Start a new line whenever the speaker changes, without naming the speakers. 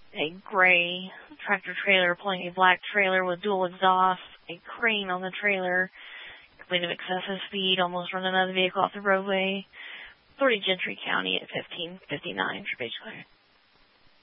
a gray tractor trailer pulling a black trailer with dual exhaust, a crane on the trailer, complaint of excessive speed, almost run another vehicle off the roadway. Authority Gentry County at 1559 Tribage Clear.